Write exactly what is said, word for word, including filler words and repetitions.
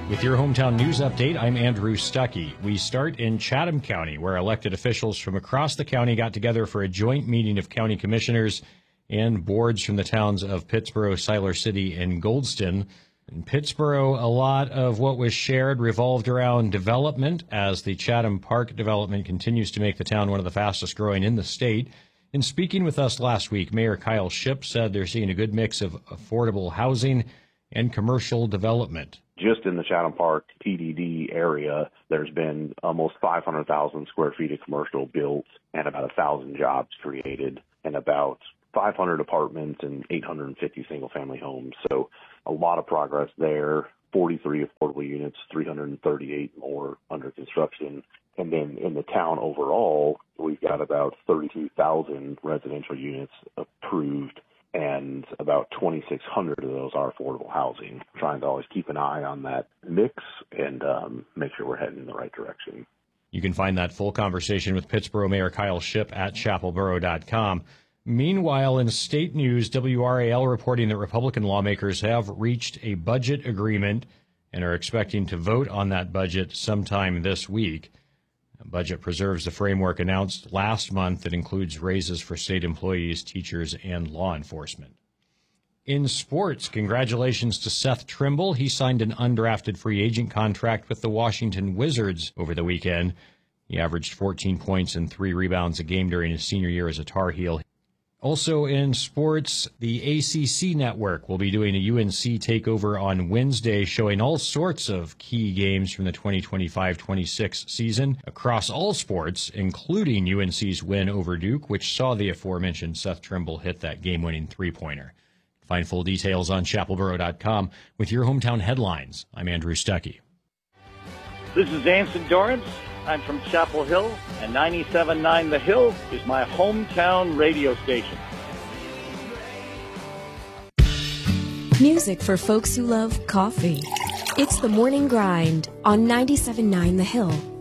With your hometown news update, I'm Andrew Stuckey. We start in Chatham County, where elected officials from across the county got together for a joint meeting of county commissioners and boards from the towns of Pittsboro, Siler City, and Goldston. In Pittsboro, a lot of what was shared revolved around development, as the Chatham Park development continues to make the town one of the fastest growing in the state. In speaking with us last week, Mayor Kyle Shipp said they're seeing a good mix of affordable housing and commercial development. Just in the Chatham Park T D D area, there's been almost five hundred thousand square feet of commercial built and about one thousand jobs created and about five hundred apartments and eight hundred fifty single-family homes. So a lot of progress there, forty-three affordable units, three hundred thirty-eight more under construction. And then in the town overall, we've got about thirty-two thousand residential units approved, and about twenty-six hundred of those are affordable housing. Trying to always keep an eye on that mix and um, make sure we're heading in the right direction. You can find that full conversation with Pittsboro Mayor Kyle Shipp at chapel borough dot com. Meanwhile, in state news, W R A L reporting that Republican lawmakers have reached a budget agreement and are expecting to vote on that budget sometime this week. The budget preserves the framework announced last month that includes raises for state employees, teachers, and law enforcement. In sports, congratulations to Seth Trimble. He signed an undrafted free agent contract with the Washington Wizards over the weekend. He averaged fourteen points and three rebounds a game during his senior year as a Tar Heel. Also in sports, the A C C Network will be doing a U N C takeover on Wednesday, showing all sorts of key games from the twenty twenty-five twenty-six season across all sports, including U N C's win over Duke, which saw the aforementioned Seth Trimble hit that game-winning three-pointer. Find full details on chapel borough dot com. With your hometown headlines, I'm Andrew Stuckey. This is Anson Dorrance. I'm from Chapel Hill, and ninety-seven point nine The Hill is my hometown radio station. Music for folks who love coffee. It's the Morning Grind on ninety-seven point nine The Hill.